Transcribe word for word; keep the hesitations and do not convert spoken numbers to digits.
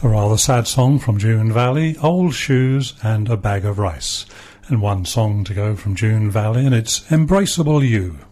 A rather sad song from June Valley, Old Shoes and a Bag of Rice. And one song to go from June Valley, and it's Embraceable You.